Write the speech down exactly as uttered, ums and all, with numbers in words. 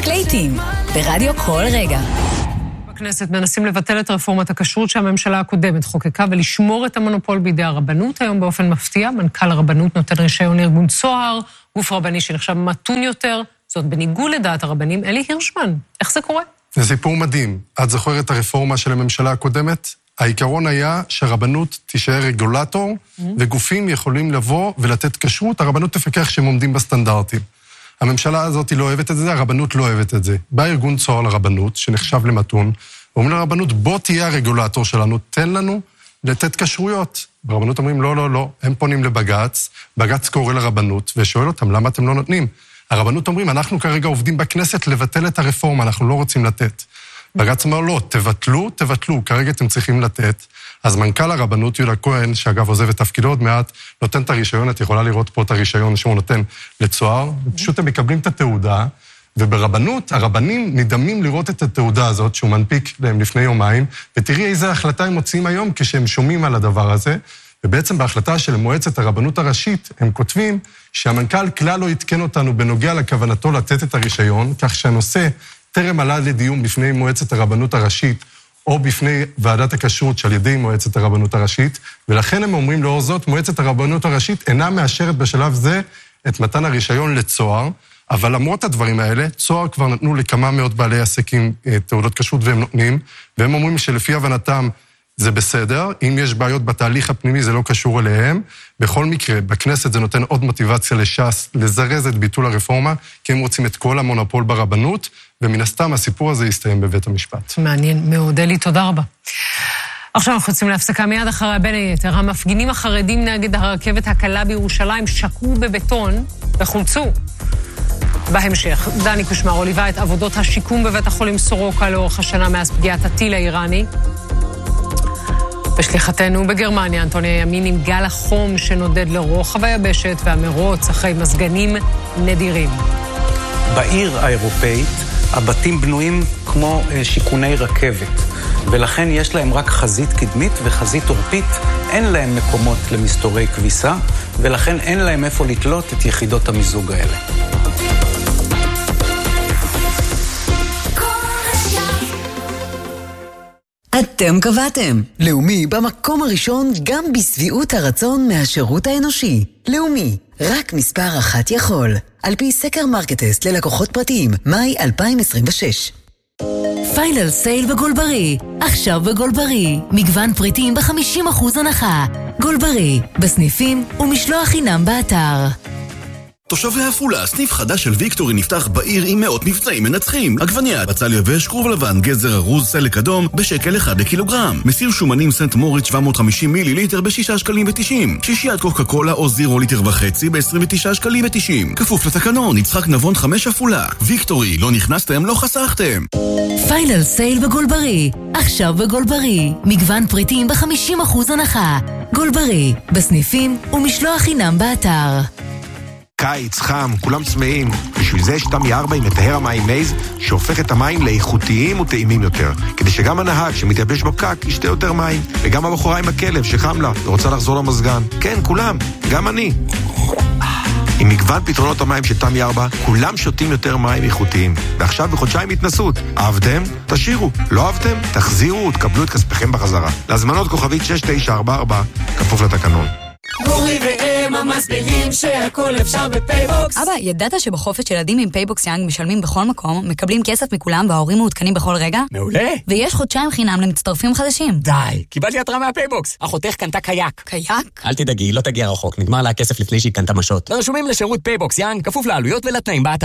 רק לעתים, ברדיו כל רגע. בכנסת מנסים לבטל את רפורמת הכשרות שהממשלה הקודמת חוקקה ולשמור את המונופול בידי הרבנות. היום באופן מפתיע, מנכ"ל הרבנות נותן רישיון לארגון צוהר, גוף רבני שנחשב מתון יותר, זאת בניגוד לדעת הרבנים. אלי הירשמן, איך זה קורה? זה סיפור מדהים. את זוכרת את הרפורמה של הממשלה הקודמת? העיקרון היה שהרבנות תישאר רגולטור, mm-hmm. וגופים יכולים לבוא ולתת כשרות, הרבנות תפקח שהם עומדים בסטנדרטים. הממשלה הזאת לא אוהבת את זה, הרבנות לא אוהבת את זה. בא ארגון צוהר לרבנות, שנחשב למתון, ואומרים לרבנות, בוא תהיה הרגולטור שלנו, תן לנו לתת כשרויות. הרבנות אומרים, לא, לא, לא, הם פונים לבגץ, בגץ קורא לרבנות, ושואל אותם, למה אתם לא נותנים? הרבנות אומרים, אנחנו כרגע עובדים בכנסת לבטל את הרפורמה, אנחנו לא רוצים לתת. בגץ אומר, לא, תבטלו, תבטלו, כרגע אתם צריכים לתת. אז מנכ"ל הרבנות יהודה כהן, שאגב עוזב את תפקידו עוד מעט, נותן את הרישיון, את יכולה לראות פה את הרישיון שהוא נותן לצוהר, פשוט הם מקבלים את התעודה, וברבנות, הרבנים נדהמים לראות את התעודה הזאת, שהוא מנפיק להם לפני יומיים, ותראי איזה החלטה הם מוצאים היום, כשהם שומעים על הדבר הזה, ובעצם בהחלטה של מועצת הרבנות הראשית, הם כותבים שהמנכ"ל כלל לא יתקן אותנו בנוגע לכוונתו לתת את הרישיון, כך שהנושא טרם עלה לדיון בפני מועצת הרבנות הראשית, או בפני ועדת הכשרות שעל ידי מועצת הרבנות הראשית, ולכן הם אומרים לאור זאת, מועצת הרבנות הראשית אינה מאשרת בשלב זה את מתן הרישיון לצוהר, אבל למרות הדברים האלה, צוהר כבר נתנו לכמה מאות בעלי עסקים תעודות כשרות והם נותנים, והם אומרים שלפי הבנתם זה בסדר, אם יש בעיות בתהליך הפנימי זה לא קשור אליהם, בכל מקרה, בכנסת זה נותן עוד מוטיבציה לש"ס לזרז את ביטול הרפורמה, כי הם רוצים את כל המונופול ברבנות, ומן הסתם הסיפור הזה יסתיים בבית המשפט. מעניין מאוד, אלי, תודה רבה. עכשיו אנחנו יוצאים להפסקה מיד אחרי בין היתר. המפגינים החרדים נגד הרכבת הקלה בירושלים שקעו בבטון וחולצו. בהמשך, דני קושמרו ליווה את עבודות השיקום בבית החולים סורוקה לאורך השנה מאז פגיעת הטיל האיראני. בשליחתנו בגרמניה, אנטוניה ימין עם גל החום שנודד לרוחב היבשת והמרוץ אחרי מזגנים נדירים. בעיר האירופאית הבתים בנויים כמו שיכוני רכבת, ולכן יש להם רק חזית קדמית וחזית עורפית, אין להם מקומות למסתורי כביסה, ולכן אין להם איפה לתלות את יחידות המיזוג האלה. אתם קבעתם. לאומי במקום הראשון גם בסביעות הרצון מהשירות האנושי. לאומי, רק מספר אחת יכול. על פי סקר מרקטסט ללקוחות פרטיים, מאי אלפיים עשרים ושש. פיינל סייל בגולברי. עכשיו בגולברי. מגוון פריטים ב-חמישים אחוז הנחה. גולברי, בסניפים ומשלוח חינם באתר. תושבי עפולה, סניף חדש של ויקטורי נפתח בעיר עם מאות מבצעים מנצחים. עגבנייה, בצל יבש, כרוב לבן, גזר ארוז, סלק אדום, בשקל אחד לקילוגרם. מסיר שומנים סנט מוריץ שבע מאות וחמישים מיליליטר בשישה שקלים ותשעים. שישיית קוקה קולה או זירו ליטר וחצי ב-עשרים ותשעה שקלים ותשעים. כפוף לתקנון, יצחק נבון חמש עפולה. ויקטורי, לא נכנסתם, לא חסכתם. פיינל סייל בגולברי. עכשיו בגולברי. מגוון פריטים ב-חמישים אחוז הנחה. גולברי, בסניפים ומשלוח חינם באתר. קיץ, חם, כולם צמאים. בשביל זה יש תמי ארבע עם מטהר המים מייז, שהופך את המים לאיכותיים וטעימים יותר. כדי שגם הנהג שמתייבש בפקק ישתה יותר מים. וגם הבחורה עם הכלב שחם לה ורוצה לחזור למזגן. כן, כולם, גם אני. עם מגוון פתרונות המים של תמי ארבע, כולם שותים יותר מים איכותיים. ועכשיו בחודשיים התנסות. אהבתם? תשאירו. לא אהבתם? תחזירו ותקבלו את כספכם בחזרה. להזמנות כוכבית שש תשע ארבע ארבע, כפוף לתקנון. גורי ואמא מסבירים שהכל אפשר בפייבוקס. אבא, ידעת שבחופש ילדים עם פייבוקס יאנג משלמים בכל מקום, מקבלים כסף מכולם וההורים מעודכנים בכל רגע? מעולה. ויש חודשיים חינם למצטרפים חדשים. די, קיבלתי התראה מהפייבוקס. אחותך קנתה קייק. קייק? אל תדאגי, לא תגיע רחוק, נגמר לה הכסף לפני שהיא קנתה משות. רשומים לשירות פייבוקס יאנג, כפוף לעלויות ולתנאים באתר.